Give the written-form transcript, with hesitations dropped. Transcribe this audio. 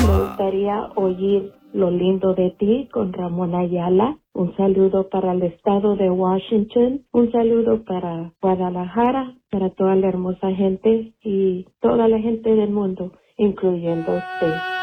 Me gustaría oír Lo lindo de ti con Ramón Ayala. Un saludo para el estado de Washington. Un saludo para Guadalajara, para toda la hermosa gente y toda la gente del mundo, incluyendo usted.